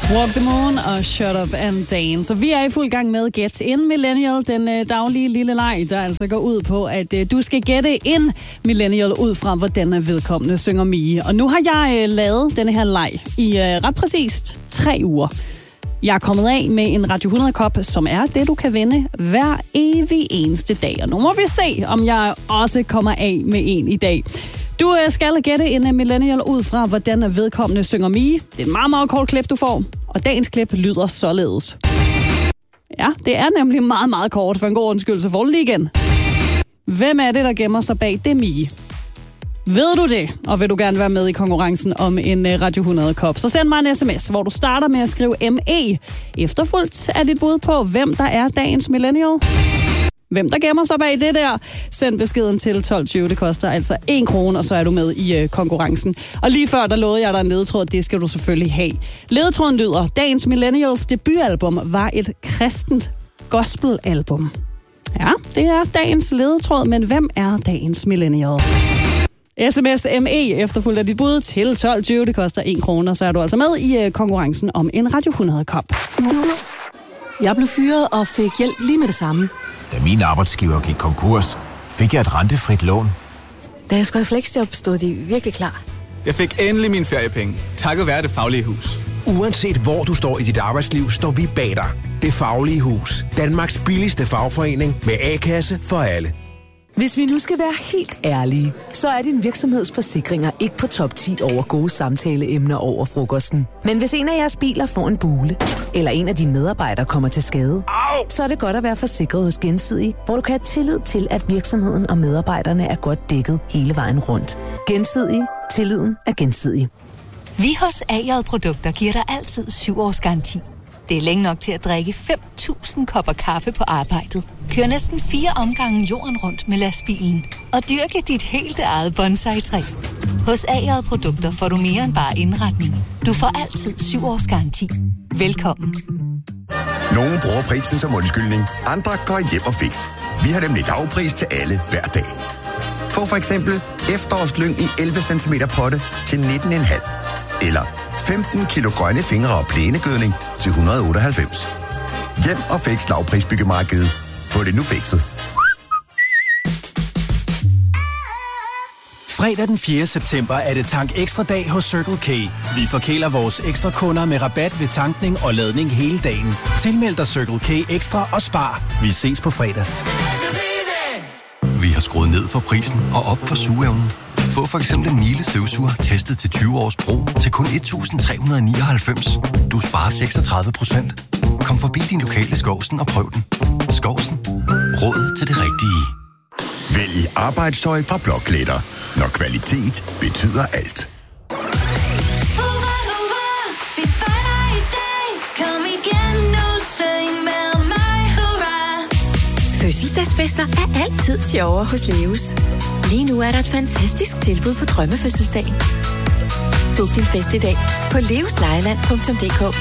Walk the Moon og Shut Up and Dance. Så vi er i fuld gang med Get In Millennial, den daglige lille leg, der altså går ud på, at du skal gætte en millennial ud fra, hvordan vedkommende synger Mie. Og nu har jeg lavet denne her leg i ret præcist 3 uger. Jeg er kommet af med en Radio 100-kop, som er det, du kan vinde hver evig eneste dag. Og nu må vi se, om jeg også kommer af med en i dag. Du skal gætte en millennial ud fra, hvordan vedkommende synger Mie. Det er et meget, meget kort klip, du får. Og dagens klip lyder således. Ja, det er nemlig meget, meget kort. For en god undskyld, så får du lige igen. Hvem er det, der gemmer sig bag det Mie? Ved du det, og vil du gerne være med i konkurrencen om en Radio 100-kop, så send mig en sms, hvor du starter med at skrive ME. Efterfulgt er dit bud på, hvem der er dagens millennial. Hvem der gemmer sig bag det der? Send beskeden til 1220. Det koster altså 1 krone, og så er du med i konkurrencen. Og lige før, der lovede jeg dig en ledetråd. Det skal du selvfølgelig have. Ledetråden lyder: dagens millennials debutalbum var et kristent gospelalbum. Ja, det er dagens ledetråd, men hvem er dagens millennial? SMS ME efterfulgt af dit bud til 1220. Det koster 1 krone, og så er du altså med i konkurrencen om en Radio 100-kop. Jeg blev fyret og fik hjælp lige med det samme. Da min arbejdsgiver gik konkurs, fik jeg et rentefrit lån. Da jeg skulle i fleksjob, stod de virkelig klar. Jeg fik endelig mine feriepenge, takket være Det Faglige Hus. Uanset hvor du står i dit arbejdsliv, står vi bag dig. Det Faglige Hus. Danmarks billigste fagforening med A-kasse for alle. Hvis vi nu skal være helt ærlige, så er din virksomhedsforsikringer ikke på top 10 over gode samtaleemner over frokosten. Men hvis en af jeres biler får en bule, eller en af dine medarbejdere kommer til skade, så er det godt at være forsikret hos Gensidige, hvor du kan have tillid til, at virksomheden og medarbejderne er godt dækket hele vejen rundt. Gensidige. Tilliden er gensidig. Vi hos AJ Produkter giver dig altid 7 års garanti. Det er længe nok til at drikke 5.000 kopper kaffe på arbejdet. Kør næsten 4 omgange jorden rundt med lastbilen. Og dyrke dit helt eget bonsai-træ. Hos AJ Produkter får du mere end bare indretning. Du får altid 7 års garanti. Velkommen. Nogle bruger prisen som undskyldning. Andre går hjem og fix. Vi har nemlig lavpris til alle hver dag. Få for eksempel efterårslyng i 11 cm potte til 19,5. Eller 15 kilo grønne fingre og plænegødning til 198. Hjem og fix lavprisbyggemarkedet. Få det nu fikset. Fredag den 4. september er det Tank Ekstra dag hos Circle K. Vi forkæler vores ekstra kunder med rabat ved tankning og ladning hele dagen. Tilmeld dig Circle K Ekstra og spar. Vi ses på fredag. Vi har skruet ned for prisen og op for sugeevnen. Få for eksempel en Miele støvsuger testet til 20 års brug til kun 1.399. Du sparer 36%. Kom forbi din lokale Skovsen og prøv den. Skovsen. Råd til det rigtige. Vælg arbejdstøj fra Blåklæder, når kvalitet betyder alt. Fødselsdagsfester er altid sjovere hos Leos. Lige nu er der et fantastisk tilbud på drømmefødselsdag. Book din fest i dag på leoslejeland.dk.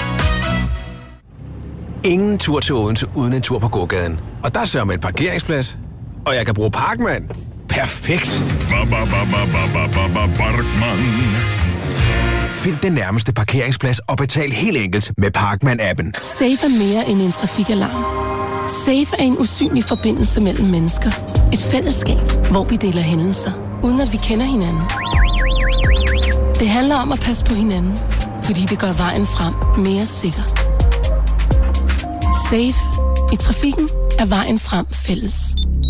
Ingen tur til Odense uden en tur på gågaden. Og der sørger man en parkeringsplads. Og jeg kan bruge Parkman. Perfekt. Find den nærmeste parkeringsplads og betal helt enkelt med Parkman-appen. Safe er mere end en trafikalarm. Safe er en usynlig forbindelse mellem mennesker. Et fællesskab, hvor vi deler hændelser, uden at vi kender hinanden. Det handler om at passe på hinanden, fordi det gør vejen frem mere sikker. Safe. I trafikken er vejen frem fælles.